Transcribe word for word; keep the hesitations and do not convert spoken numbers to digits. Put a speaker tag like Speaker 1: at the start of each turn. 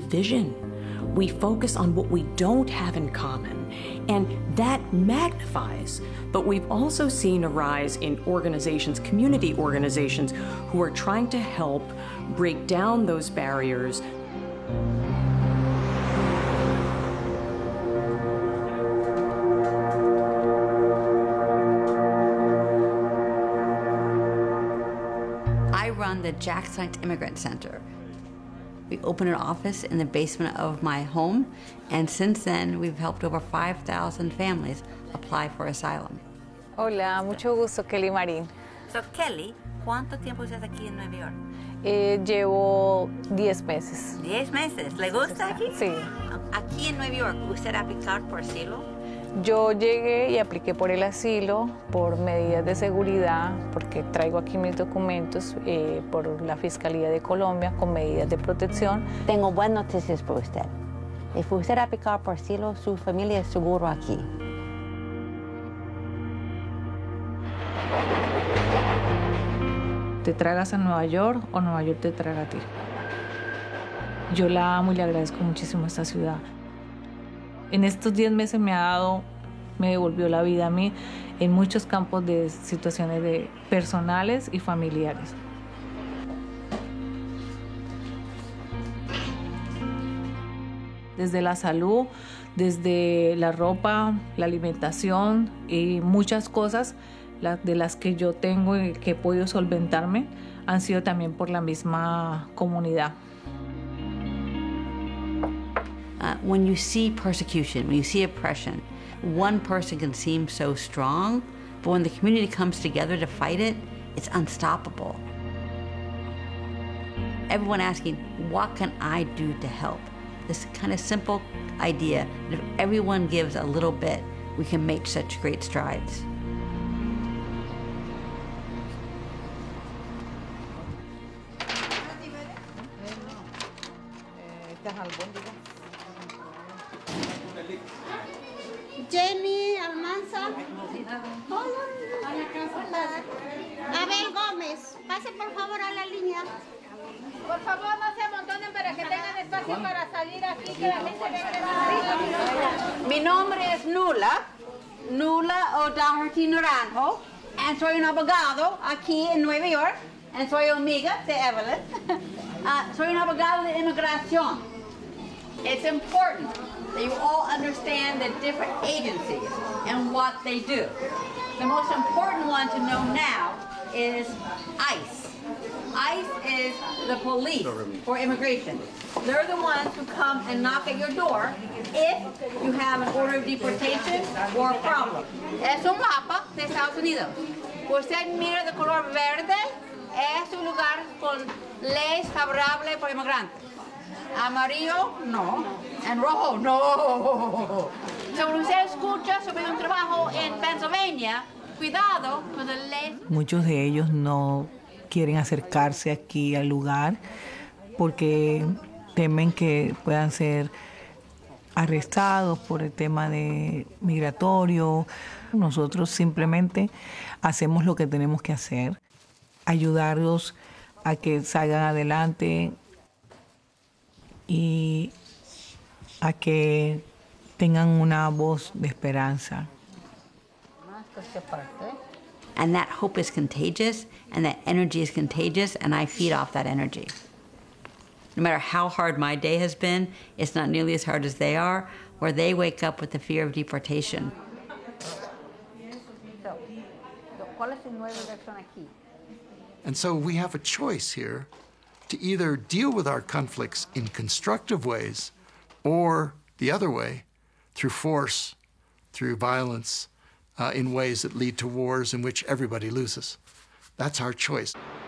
Speaker 1: division. We focus on what we don't have in common, and that magnifies. But we've also seen a rise in organizations, community organizations, who are trying to help break down those barriers.
Speaker 2: I run the Jack Science Immigrant Center. We opened an office in the basement of my home, and since then we've helped over five thousand families apply for asylum.
Speaker 3: Hola, mucho gusto, Kelly Marín.
Speaker 2: So Kelly, ¿cuánto tiempo estás aquí en Nueva York?
Speaker 3: Eh, llevo diez meses.
Speaker 2: Diez meses. ¿Le gusta aquí?
Speaker 3: Sí.
Speaker 2: Aquí en Nueva York, ¿usted ha aplicado por asilo?
Speaker 3: Yo llegué y apliqué por el asilo, por medidas de seguridad, porque traigo aquí mis documentos eh, por la Fiscalía de Colombia con medidas de protección.
Speaker 2: Tengo buenas noticias para usted. Si usted ha aplicado por asilo, su familia es seguro aquí.
Speaker 3: ¿Te tragas a Nueva York o Nueva York te traga a ti? Yo la amo y le agradezco muchísimo a esta ciudad. En estos diez meses me ha dado, me devolvió la vida a mí en muchos campos de situaciones de personales y familiares. Desde la salud, desde la ropa, la alimentación y muchas cosas de las que yo tengo y que he podido solventarme han sido también por la misma comunidad.
Speaker 2: Uh, when you see persecution, when you see oppression, one person can seem so strong, but when the community comes together to fight it, it's unstoppable. Everyone asking, what can I do to help? This kind of simple idea that if everyone gives a little bit, we can make such great strides.
Speaker 4: Jenny Almanza. Hola. Abel Gómez. Pase por favor a la línea.
Speaker 5: Por favor, no se amontonen para que tengan espacio para salir aquí, que la gente venga.
Speaker 2: Mi nombre es Nula, Nula O'Doherty Naranjo, y soy un abogado aquí en Nueva York, y soy amiga de Evelyn. Uh, soy un abogado de inmigración. It's important that you all understand the different agencies and what they do. The most important one to know now is ICE. ICE is the police for immigration. They're the ones who come and knock at your door if you have an order of deportation or a problem. Es un mapa de Estados Unidos. Usted mira de color verde, es un lugar con leyes favorables por inmigrantes. Amarillo, no. En rojo, no. Sobre usted escucha sobre un trabajo en Pennsylvania, cuidado con la ley.
Speaker 6: Muchos de ellos no quieren acercarse aquí al lugar porque temen que puedan ser arrestados por el tema de migratorio. Nosotros simplemente hacemos lo que tenemos que hacer, ayudarlos a que salgan adelante y a que tengan una voz de esperanza.
Speaker 2: And that hope is contagious, and that energy is contagious, and I feed off that energy. No matter how hard my day has been, it's not nearly as hard as they are, where they wake up with the fear of deportation.
Speaker 7: And so we have a choice here to either deal with our conflicts in constructive ways or the other way, through force, through violence, uh, in ways that lead to wars in which everybody loses. That's our choice.